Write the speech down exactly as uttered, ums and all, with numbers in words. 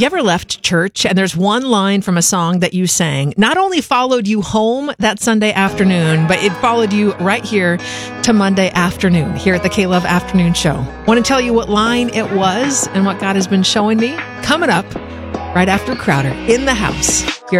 You ever left church and there's one line from a song that you sang not only followed you home that Sunday afternoon, but it followed you right here to Monday afternoon here at the K-Love Afternoon Show. Want to tell you what line it was and what God has been showing me? Coming up right after Crowder in the house. Here